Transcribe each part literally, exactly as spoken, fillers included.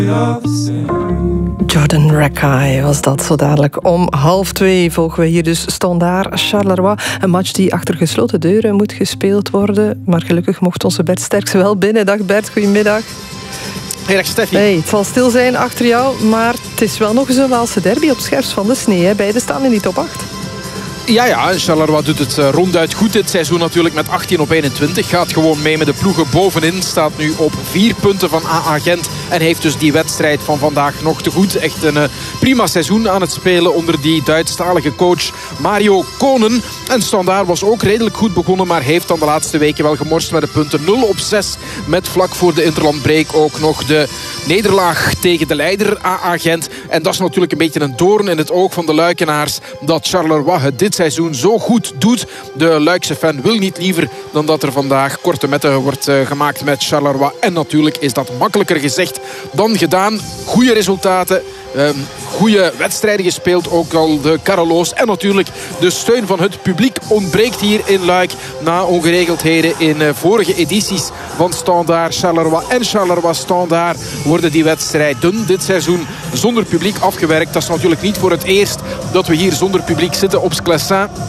Jordan Rakei was dat. Zo dadelijk om half twee volgen we hier dus Standaard Charleroi. Een match die achter gesloten deuren moet gespeeld worden. Maar gelukkig mocht onze Bert Sterks wel binnen. Dag Bert, goedemiddag. Hey, Steffi. Hey, het zal stil zijn achter jou, maar het is wel nog eens een Waalse derby op het scherpst van de snee. Hè? Beide staan in die top acht. Ja, ja, Charleroi doet het ronduit goed dit seizoen natuurlijk met achttien op eenentwintig. Gaat gewoon mee met de ploegen bovenin. Staat nu op vier punten van A A Gent. En heeft dus die wedstrijd van vandaag nog te goed. Echt een uh, prima seizoen aan het spelen onder die Duitsstalige coach Mario Konen. En Standaard was ook redelijk goed begonnen. Maar heeft dan de laatste weken wel gemorst met de punten nul op zes. Met vlak voor de interlandbreak ook nog de nederlaag tegen de leider A A Gent. En dat is natuurlijk een beetje een doorn in het oog van de Luikenaars. Dat Charleroi het dit seizoen zo goed doet. De Luikse fan wil niet liever dan dat er vandaag korte metten wordt uh, gemaakt met Charleroi. En natuurlijk is dat makkelijker gezegd dan gedaan. Goede resultaten. Um, goede wedstrijden gespeeld, ook al de Carolo's. En natuurlijk de steun van het publiek ontbreekt hier in Luik na ongeregeldheden in uh, vorige edities van Standaard Charleroi en Charleroi Standaard worden die wedstrijden dit seizoen zonder publiek afgewerkt. Dat is natuurlijk niet voor het eerst dat we hier zonder publiek zitten op Sclessin.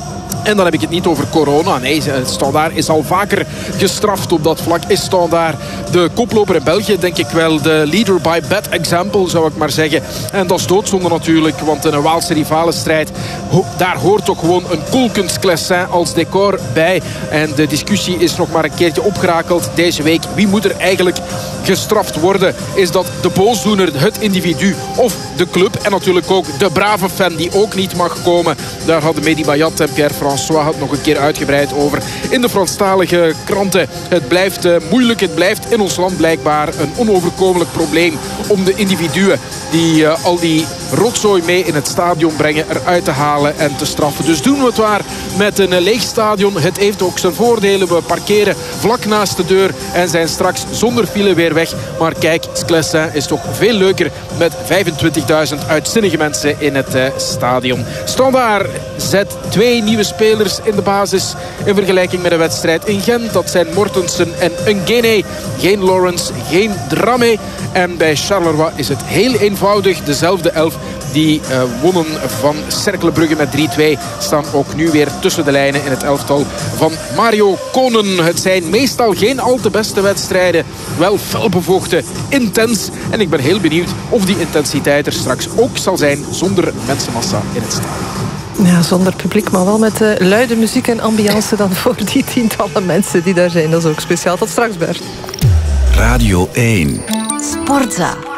En dan heb ik het niet over corona. Nee, Standaard is al vaker gestraft op dat vlak. Is Standaard de koploper in België, denk ik wel. De leader by bad example, zou ik maar zeggen. En dat is doodzonde natuurlijk, want een Waalse rivalenstrijd, daar hoort toch gewoon een kolkend Sclessin als decor bij. En de discussie is nog maar een keertje opgerakeld deze week. Wie moet er eigenlijk gestraft worden? Is dat de boosdoener, het individu of de club? En natuurlijk ook de brave fan die ook niet mag komen. Daar hadden Mehdi Bayat en Pierre François het nog een keer uitgebreid over in de Franstalige kranten. Het blijft uh, moeilijk, het blijft in ons land blijkbaar een onoverkomelijk probleem om de individuen die uh, al die rotzooi mee in het stadion brengen eruit te halen en te straffen. Dus doen we het waar met een uh, leeg stadion. Het heeft ook zijn voordelen. We parkeren vlak naast de deur en zijn straks zonder file weer weg. Maar kijk, Sclessin is toch veel leuker met vijfentwintigduizend uitzinnige mensen in het uh, stadion. Standaard zet twee nieuwe spelers in de basis in vergelijking met de wedstrijd in Gent. Dat zijn Mortensen en Ngene. Geen Lawrence, geen Dramé. En bij Charleroi is het heel eenvoudig. Dezelfde elf die uh, wonnen van Cercle Brugge met drie twee. Staan ook nu weer tussen de lijnen in het elftal van Mario Konen. Het zijn meestal geen al te beste wedstrijden. Wel felbevochten, intens. En ik ben heel benieuwd of die intensiteit er straks ook zal zijn zonder mensenmassa in het stadion. Ja, zonder publiek, maar wel met uh, luide muziek en ambiance dan voor die tientallen mensen die daar zijn. Dat is ook speciaal. Tot straks, Bert. Radio één. Sportza.